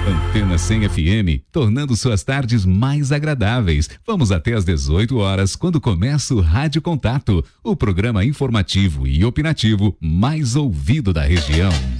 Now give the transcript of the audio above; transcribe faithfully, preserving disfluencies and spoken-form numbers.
Antena cem F M, tornando suas tardes mais agradáveis. Vamos até às dezoito horas, quando começa o Rádio Contato, o programa informativo e opinativo mais ouvido da região.